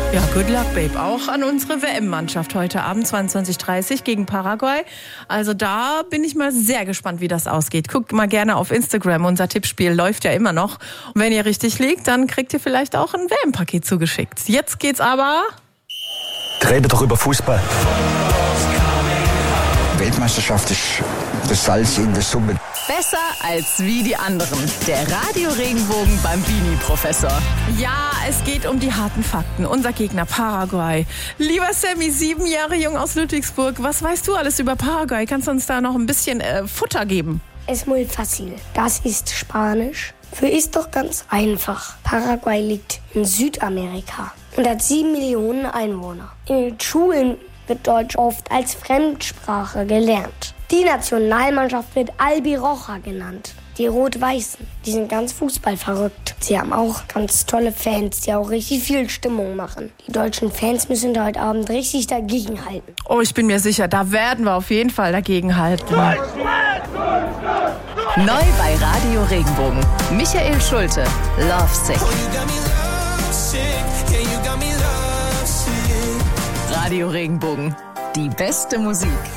Ja, good luck, Babe. Auch an unsere WM-Mannschaft heute Abend 22:30 gegen Paraguay. Also da bin ich mal sehr gespannt, wie das ausgeht. Guckt mal gerne auf Instagram. Unser Tippspiel läuft ja immer noch. Und wenn ihr richtig liegt, dann kriegt ihr vielleicht auch ein WM-Paket zugeschickt. Jetzt geht's aber... Reden doch über Fußball. Weltmeisterschaft ist das Salz in der Suppe. Besser als wie die anderen. Der Radio-Regenbogen Bambini-Professor. Ja, es geht um die harten Fakten. Unser Gegner Paraguay. Lieber Sammy, 7 Jahre jung aus Ludwigsburg. Was weißt du alles über Paraguay? Kannst du uns da noch ein bisschen Futter geben? Es muy fácil. Das ist Spanisch. Für ist doch ganz einfach. Paraguay liegt in Südamerika und hat 7 Millionen Einwohner. In den Schulen wird Deutsch oft als Fremdsprache gelernt. Die Nationalmannschaft wird Albiroja genannt. Die Rot-Weißen, die sind ganz fußballverrückt. Sie haben auch ganz tolle Fans, die auch richtig viel Stimmung machen. Die deutschen Fans müssen heute Abend richtig dagegenhalten. Oh, ich bin mir sicher, da werden wir auf jeden Fall dagegenhalten. Neu bei Radio Regenbogen. Michael Schulte, Lovesick. Radio Regenbogen. Die beste Musik.